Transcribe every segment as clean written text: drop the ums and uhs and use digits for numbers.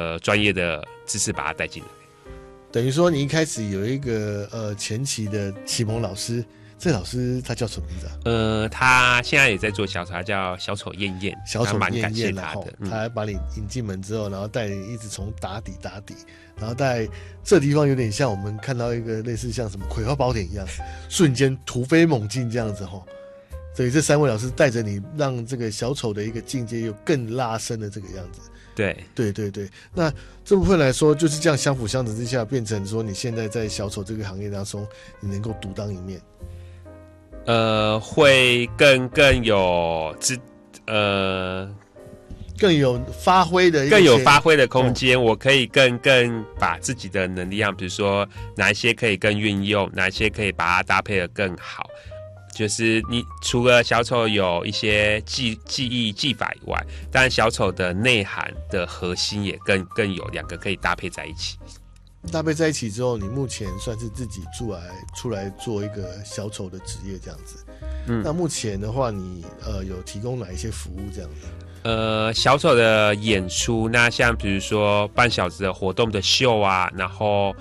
专业的知识把它带进来。 等于说你一开始有一个前期的启蒙老师，这老师他叫什么名字啊？ 他现在也在做小丑，他叫小丑燕燕， 小丑蛮感谢燕燕他的。 他还把你引进门之后，然后带你一直从打底，然后在这地方有点像我们看到一个类似像什么葵花宝典一样，瞬间突飞猛进这样子哈。所以这3位老师带着你，让这个小丑的一个境界有更拉伸的这个样子。对，那这部分来说就是这样相辅相成之下，变成说你现在在小丑这个行业当中，你能够独当一面。 会更有更有发挥的空间，我可以更把自己的能力比如说哪一些可以更运用，哪一些可以把它搭配得更好。就是你除了小丑有一些技艺技法以外，当然小丑的内涵的核心也更有2个可以搭配在一起。 搭配在一起之后，你目前算是自己出来做一个小丑的职业这样子。那目前的话，你有提供哪一些服务这样子？ 小丑的演出，那像比如说半小时的活动的秀啊，然后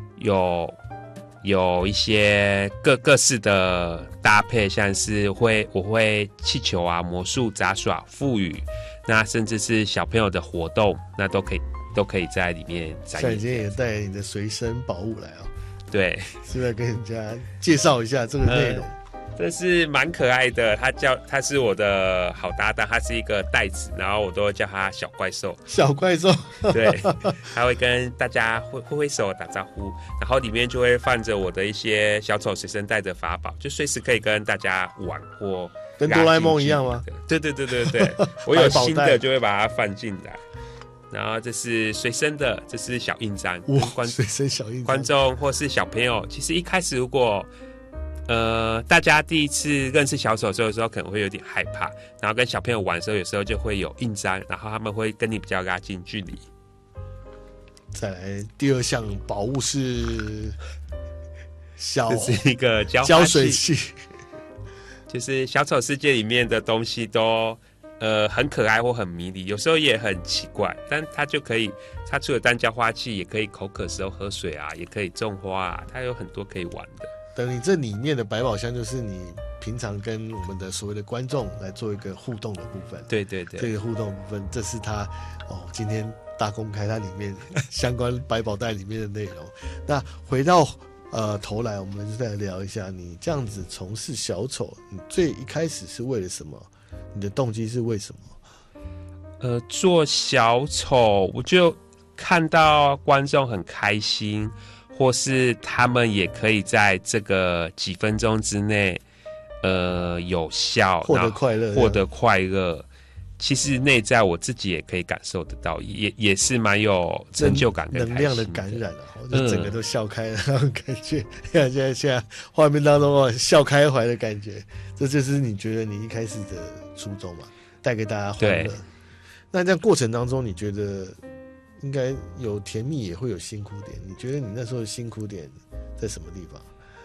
有一些各式的搭配，像是我会气球啊、魔术、杂耍、腹语，那甚至是小朋友的活动，那都可以在里面展演。 像你今天也带你的随身宝物来哦。 对， 是不是跟人家介绍一下这个内容？ 这是蛮可爱的，他是我的好搭档，他是一个袋子，然后我都叫他小怪兽。 小怪兽， 对，他会跟大家挥手打招呼，然后里面就会放着我的一些小丑随身带的法宝，就随时可以跟大家玩或跟哆啦 A 梦一样吗？ 对，我有新的就会把它放进来。然后这是随身的，这是小印章， 随身小印章， 观众或是小朋友，其实一开始如果大家第一次认识小丑的时候可能会有点害怕，然后跟小朋友玩的时候，有时候就会有印章，然后他们会跟你比较拉近距离。 再来第2项宝物是这是一个胶水器， 就是小丑世界里面的东西都很可爱或很迷离，有时候也很奇怪，但它就可以，它除了当浇花器，也可以口渴时候喝水啊，也可以种花啊，它有很多可以玩的。 等你这里面的百宝箱就是你平常跟我们的所谓的观众来做一个互动的部分。 对， 这个互动部分，这是他今天大公开它里面相关百宝袋里面的内容。那回到头来，我们就再聊一下，你这样子从事小丑，你最一开始是为了什么？你的动机是为什么？ 做小丑，我就看到观众很开心，或是他们也可以在这个几分钟之内，有效获得快乐。 其实内在我自己也可以感受得到，也是蛮有成就感跟能量的感染就整个都笑开了那种感觉。现在画面当中笑开怀的感觉，这就是你觉得你一开始的初衷嘛，带给大家欢乐。那这样过程当中，你觉得应该有甜蜜，也会有辛苦点。你觉得你那时候的辛苦点在什么地方？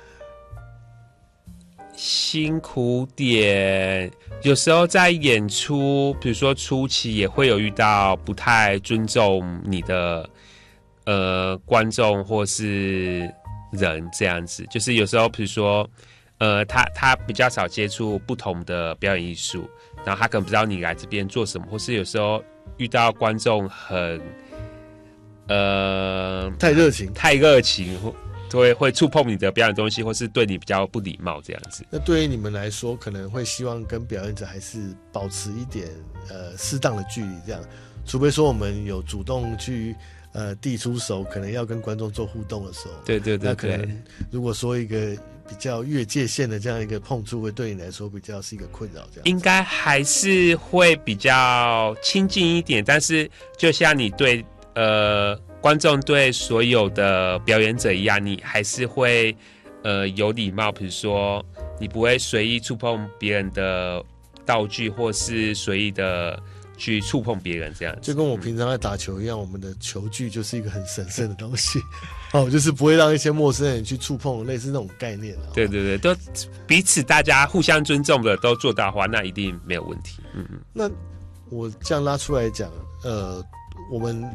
辛苦点，有时候在演出，比如说初期也会有遇到不太尊重你的观众或是人这样子，就是有时候比如说他比较少接触不同的表演艺术，然后他可能不知道你来这边做什么，或是有时候遇到观众很太热情会触碰你的表演东西，或是对你比较不礼貌这样子。 那对于你们来说，可能会希望跟表演者还是保持一点适当的距离，这样，除非说我们有主动去递出手，可能要跟观众做互动的时候。 对， 那可能如果说一个比较越界限的这样一个碰触，会对你来说比较是一个困扰，这样。 应该还是会比较亲近一点，但是就像你对观众对所有的表演者一样，你还是会有礼貌，比如说你不会随意触碰别人的道具，或是随意的去触碰别人这样子。 就跟我平常在打球一样，我们的球具就是一个很神圣的东西就是不会让一些陌生人去触碰，类似那种概念对，都彼此大家互相尊重的都做到的话，那一定没有问题。 那我这样拉出来讲，我们